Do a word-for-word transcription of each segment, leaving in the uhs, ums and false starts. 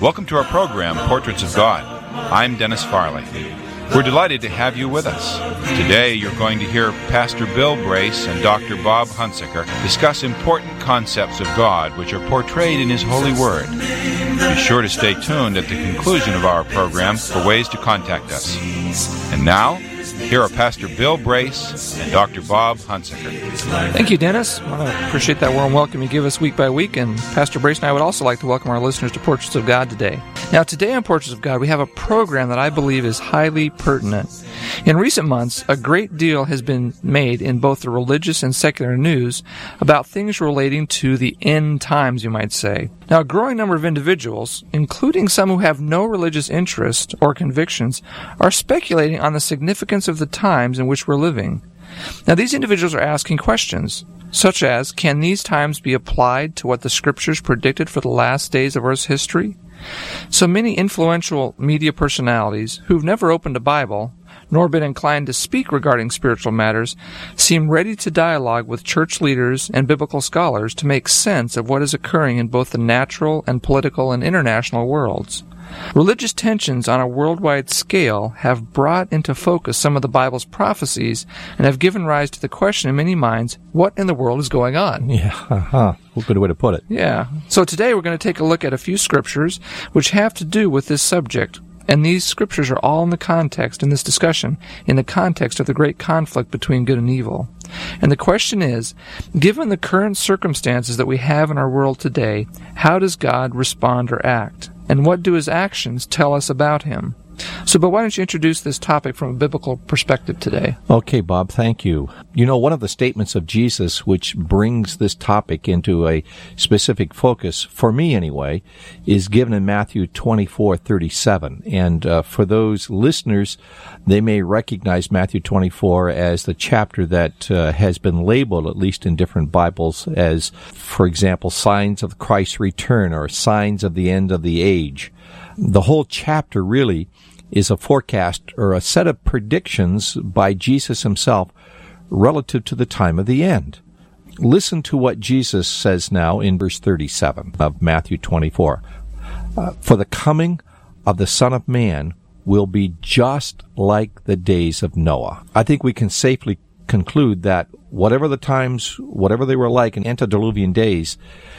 Welcome to our program, Portraits of God. I'm Dennis Farley. We're delighted to have you with us. Today you're going to hear Pastor Bill Brace and Doctor Bob Hunsaker discuss important concepts of God which are portrayed in His holy Word. Be sure to stay tuned at the conclusion of our program for ways to contact us. And now, here are Pastor Bill Brace and Doctor Bob Hunsaker. Thank you, Dennis. I want to appreciate that warm welcome you give us week by week, and Pastor Brace and I would also like to welcome our listeners to Portraits of God today. Now, today on Portraits of God, we have a program that I believe is highly pertinent. In recent months, a great deal has been made in both the religious and secular news about things relating to the end times, you might say. Now, a growing number of individuals, including some who have no religious interest or convictions, are speculating on the significance of the times in which we're living. Now, these individuals are asking questions, such as, can these times be applied to what the Scriptures predicted for the last days of Earth's history? So many influential media personalities who've never opened a Bible, nor been inclined to speak regarding spiritual matters, seem ready to dialogue with church leaders and biblical scholars to make sense of what is occurring in both the natural and political and international worlds. Religious tensions on a worldwide scale have brought into focus some of the Bible's prophecies and have given rise to the question in many minds, what in the world is going on? Yeah, uh-huh. What a good way to put it. Yeah. So today we're going to take a look at a few scriptures which have to do with this subject. And these scriptures are all in the context, in this discussion, in the context of the great conflict between good and evil. And the question is, given the current circumstances that we have in our world today, how does God respond or act? And what do His actions tell us about Him? So, but why don't you introduce this topic from a biblical perspective today? Okay, Bob, thank you. You know, one of the statements of Jesus which brings this topic into a specific focus, for me anyway, is given in Matthew twenty-four thirty-seven. And uh, for those listeners, they may recognize Matthew twenty-four as the chapter that uh, has been labeled, at least in different Bibles, as, for example, signs of Christ's return or signs of the end of the age. The whole chapter really is a forecast or a set of predictions by Jesus Himself relative to the time of the end. Listen to what Jesus says now in verse thirty-seven of Matthew twenty-four. Uh, For the coming of the Son of Man will be just like the days of Noah. I think we can safely conclude that whatever the times, whatever they were like in antediluvian days,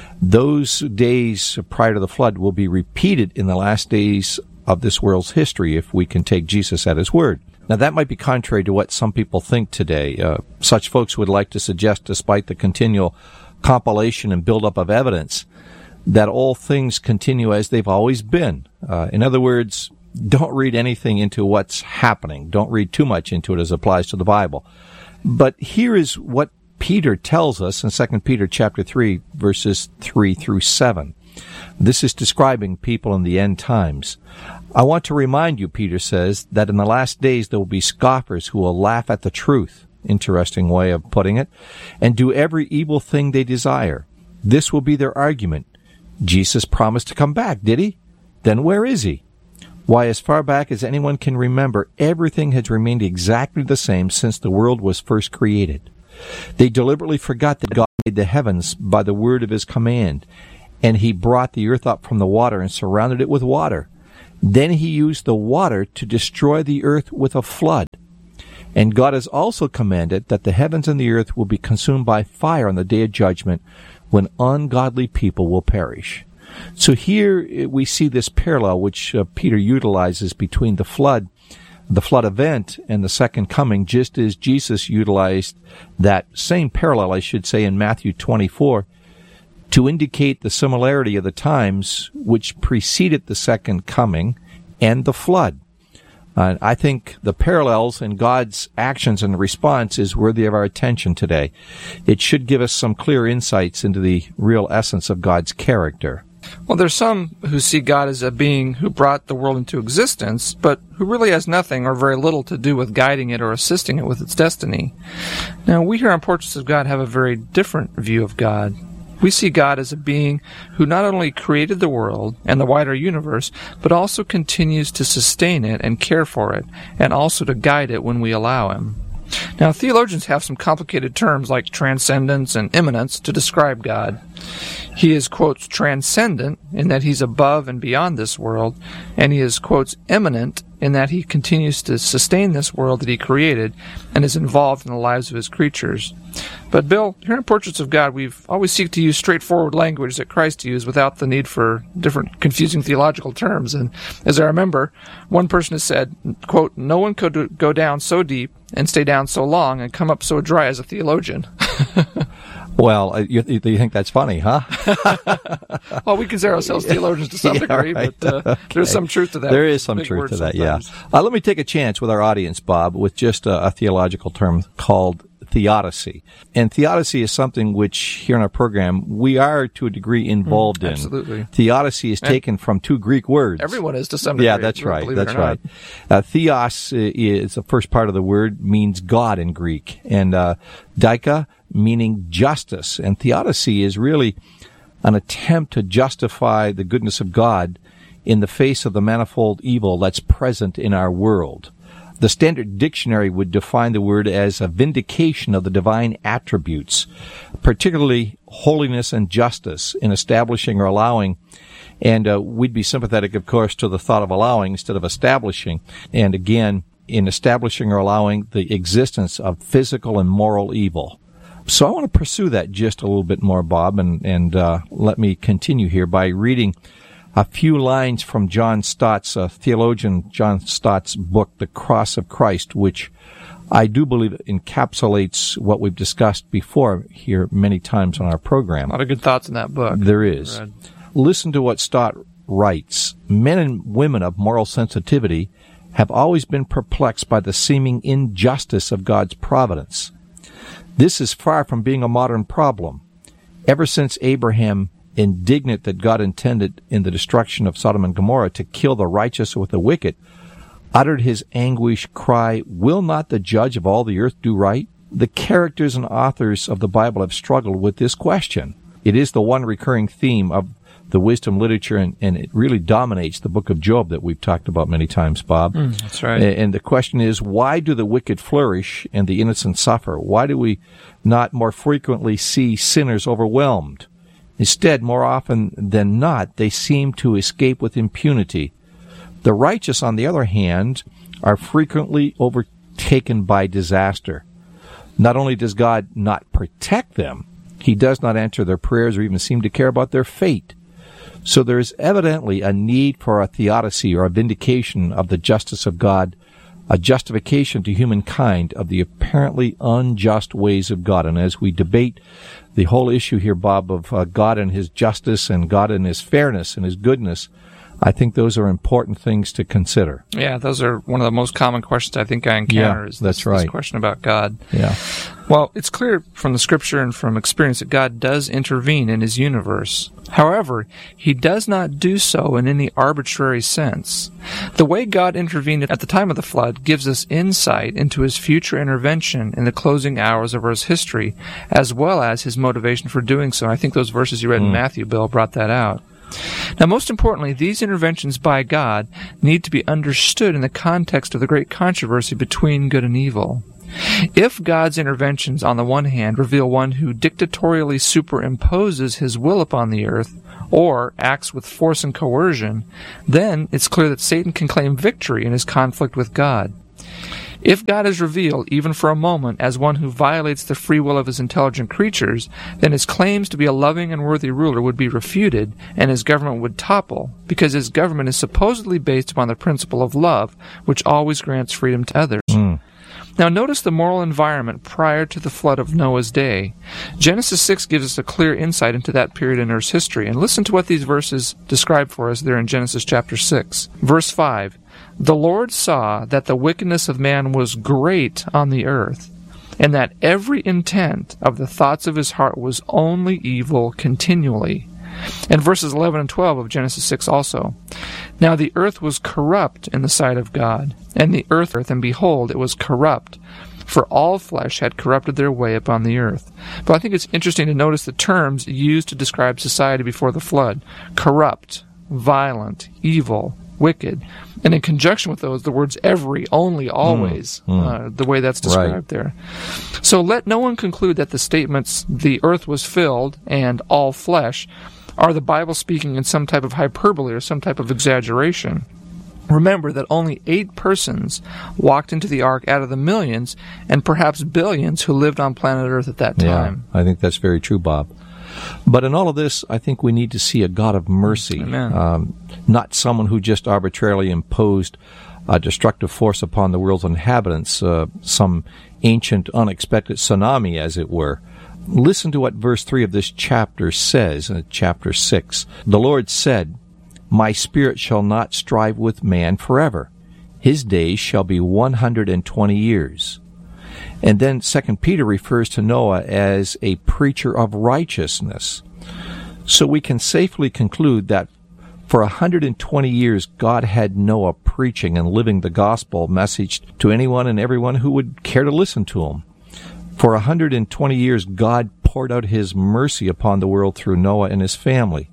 those days prior to the flood will be repeated in the last days of this world's history if we can take Jesus at His word. Now, that might be contrary to what some people think today. Uh, such folks would like to suggest, despite the continual compilation and buildup of evidence, that all things continue as they've always been. Uh, in other words, don't read anything into what's happening. Don't read too much into it as applies to the Bible. But here is what Peter tells us in Second Peter chapter three, verses three through seven. This is describing people in the end times. I want to remind you, Peter says, that in the last days there will be scoffers who will laugh at the truth, interesting way of putting it, and do every evil thing they desire. This will be their argument. Jesus promised to come back, did He? Then where is He? Why, as far back as anyone can remember, everything has remained exactly the same since the world was first created. They deliberately forgot that God made the heavens by the word of His command, and He brought the earth up from the water and surrounded it with water. Then He used the water to destroy the earth with a flood. And God has also commanded that the heavens and the earth will be consumed by fire on the day of judgment, when ungodly people will perish. So here we see this parallel which uh, Peter utilizes between the flood, the flood event, and the second coming, just as Jesus utilized that same parallel, I should say, in Matthew twenty-four, to indicate the similarity of the times which preceded the second coming and the flood. Uh, I think the parallels in God's actions and response is worthy of our attention today. It should give us some clear insights into the real essence of God's character. Well, there's some who see God as a being who brought the world into existence, but who really has nothing or very little to do with guiding it or assisting it with its destiny. Now, we here on Portraits of God have a very different view of God. We see God as a being who not only created the world and the wider universe, but also continues to sustain it and care for it, and also to guide it when we allow Him. Now, theologians have some complicated terms like transcendence and immanence to describe God. He is, quotes, transcendent in that he's above and beyond this world, and he is, quotes, immanent in that he continues to sustain this world that he created and is involved in the lives of his creatures. But, Bill, here in Portraits of God, we've always seek to use straightforward language that Christ used without the need for different confusing theological terms. And as I remember, one person has said, quote, no one could go down so deep and stay down so long and come up so dry as a theologian. Well, uh, you, you think that's funny, huh? Well, we consider ourselves theologians to some yeah, degree, right. but uh, okay. there's some truth to that. There is some Big truth to that, sometimes. yeah. Uh, let me take a chance with our audience, Bob, with just a, a theological term called theodicy. And theodicy is something which, here in our program, we are to a degree involved mm, in. Absolutely. Theodicy is and taken from two Greek words. Everyone is to some degree. Yeah, that's right. That's right. Uh, theos is the first part of the word, means God in Greek. And uh, dika, meaning justice. And theodicy is really an attempt to justify the goodness of God in the face of the manifold evil that's present in our world. The Standard Dictionary would define the word as a vindication of the divine attributes, particularly holiness and justice, in establishing or allowing. And uh, we'd be sympathetic, of course, to the thought of allowing instead of establishing. And again, in establishing or allowing the existence of physical and moral evil. So I want to pursue that just a little bit more, Bob, and, and uh, let me continue here by reading a few lines from John Stott's, uh, theologian John Stott's book, The Cross of Christ, which I do believe encapsulates what we've discussed before here many times on our program. A lot of good thoughts in that book. There is. Read. Listen to what Stott writes. Men and women of moral sensitivity have always been perplexed by the seeming injustice of God's providence. This is far from being a modern problem. Ever since Abraham, indignant that God intended in the destruction of Sodom and Gomorrah to kill the righteous with the wicked, uttered his anguish cry, "Will not the judge of all the earth do right?" The characters and authors of the Bible have struggled with this question. It is the one recurring theme of the wisdom literature, and, and it really dominates the book of Job that we've talked about many times, Bob. Mm, that's right. And the question is, why do the wicked flourish and the innocent suffer? Why do we not more frequently see sinners overwhelmed? Instead, more often than not, they seem to escape with impunity. The righteous, on the other hand, are frequently overtaken by disaster. Not only does God not protect them, He does not answer their prayers or even seem to care about their fate. So there is evidently a need for a theodicy, or a vindication of the justice of God, a justification to humankind of the apparently unjust ways of God. And as we debate the whole issue here, Bob, of uh, God and His justice and God and His fairness and His goodness, I think those are important things to consider. Yeah, those are one of the most common questions I think I encounter. Yeah, is that's this, right. This question about God. Yeah. Well, it's clear from the Scripture and from experience that God does intervene in His universe. However, He does not do so in any arbitrary sense. The way God intervened at the time of the flood gives us insight into His future intervention in the closing hours of Earth's history, as well as His motivation for doing so. I think those verses you read mm. in Matthew, Bill, brought that out. Now, most importantly, these interventions by God need to be understood in the context of the great controversy between good and evil. If God's interventions, on the one hand, reveal one who dictatorially superimposes His will upon the earth, or acts with force and coercion, then it's clear that Satan can claim victory in his conflict with God. If God is revealed, even for a moment, as one who violates the free will of His intelligent creatures, then His claims to be a loving and worthy ruler would be refuted, and His government would topple, because His government is supposedly based upon the principle of love, which always grants freedom to others. Mm. Now notice the moral environment prior to the flood of Noah's day. Genesis six gives us a clear insight into that period in Earth's history, and listen to what these verses describe for us there in Genesis chapter six. Verse five, "The Lord saw that the wickedness of man was great on the earth, and that every intent of the thoughts of his heart was only evil continually." And verses eleven and twelve of Genesis six also. "Now the earth was corrupt in the sight of God, and the earth, and behold, it was corrupt, for all flesh had corrupted their way upon the earth." But I think it's interesting to notice the terms used to describe society before the flood. Corrupt, violent, evil, wicked. And in conjunction with those, the words every, only, always, mm, mm. Uh, the way that's described right. there. So let no one conclude that the statements, the earth was filled and all flesh, are the Bible speaking in some type of hyperbole or some type of exaggeration. Remember that only eight persons walked into the ark out of the millions and perhaps billions who lived on planet Earth at that time. Yeah, I think that's very true, Bob. But in all of this, I think we need to see a God of mercy, um, not someone who just arbitrarily imposed a destructive force upon the world's inhabitants, uh, some ancient, unexpected tsunami, as it were. Listen to what verse three of this chapter says, in chapter six. The Lord said, "My spirit shall not strive with man forever. His days shall be one hundred and twenty years." And then Second Peter refers to Noah as a preacher of righteousness. So we can safely conclude that for one hundred twenty years, God had Noah preaching and living the gospel message to anyone and everyone who would care to listen to him. For one hundred twenty years, God poured out his mercy upon the world through Noah and his family.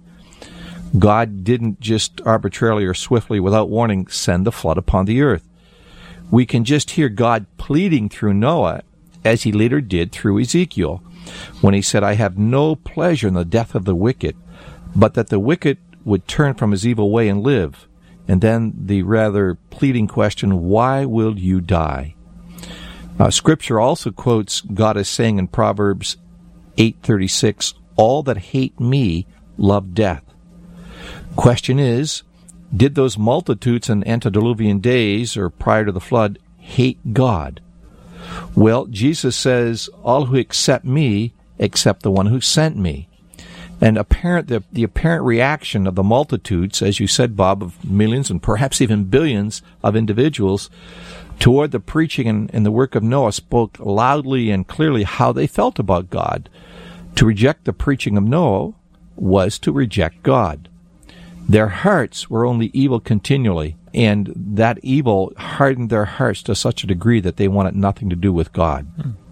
God didn't just arbitrarily or swiftly, without warning, send the flood upon the earth. We can just hear God pleading through Noah, as he later did through Ezekiel, when he said, "I have no pleasure in the death of the wicked, but that the wicked would turn from his evil way and live." And then the rather pleading question, "Why will you die?" Uh, Scripture also quotes God as saying in Proverbs eight thirty-six, "All that hate me love death." Question is, did those multitudes in antediluvian days or prior to the flood hate God? Well, Jesus says, "All who accept me accept the one who sent me." And apparent the, the apparent reaction of the multitudes, as you said, Bob, of millions and perhaps even billions of individuals toward the preaching and, and the work of Noah spoke loudly and clearly how they felt about God. To reject the preaching of Noah was to reject God. Their hearts were only evil continually, and that evil hardened their hearts to such a degree that they wanted nothing to do with God.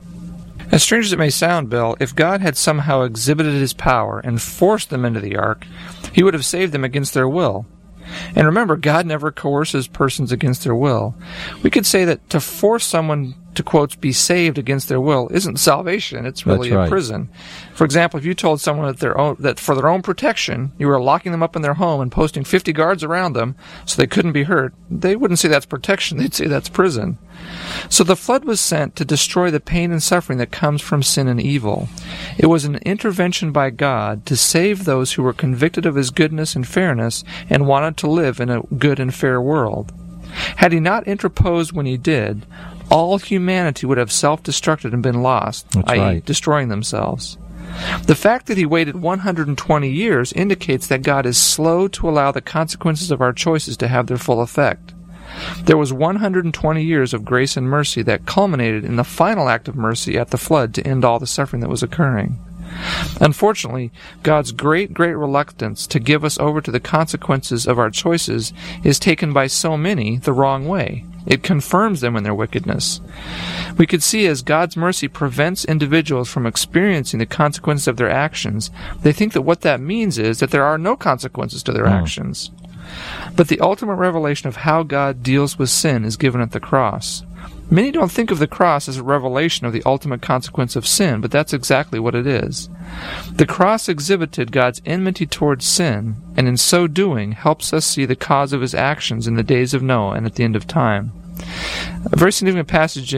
As strange as it may sound, Bill, if God had somehow exhibited his power and forced them into the ark, he would have saved them against their will. And remember, God never coerces persons against their will. We could say that to force someone to, quote, be saved against their will isn't salvation. It's really That's right. a prison. For example, if you told someone that, their own, that for their own protection, you were locking them up in their home and posting fifty guards around them so they couldn't be hurt, they wouldn't say that's protection. They'd say that's prison. So the flood was sent to destroy the pain and suffering that comes from sin and evil. It was an intervention by God to save those who were convicted of his goodness and fairness and wanted to live in a good and fair world. Had he not interposed when he did, all humanity would have self-destructed and been lost, That's that is right. destroying themselves. The fact that he waited one hundred twenty years indicates that God is slow to allow the consequences of our choices to have their full effect. There was one hundred twenty years of grace and mercy that culminated in the final act of mercy at the flood to end all the suffering that was occurring. Unfortunately, God's great, great reluctance to give us over to the consequences of our choices is taken by so many the wrong way. It confirms them in their wickedness. We could see as God's mercy prevents individuals from experiencing the consequences of their actions, they think that what that means is that there are no consequences to their mm. actions. But the ultimate revelation of how God deals with sin is given at the cross. Many don't think of the cross as a revelation of the ultimate consequence of sin, but that's exactly what it is. The cross exhibited God's enmity towards sin, and in so doing helps us see the cause of his actions in the days of Noah and at the end of time. A very significant passage